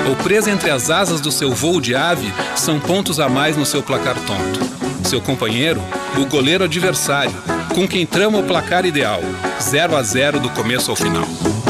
ou presa entre as asas do seu voo de ave, são pontos a mais no seu placar tonto. Seu companheiro, o goleiro adversário, com quem trama o placar ideal, 0-0 do começo ao final.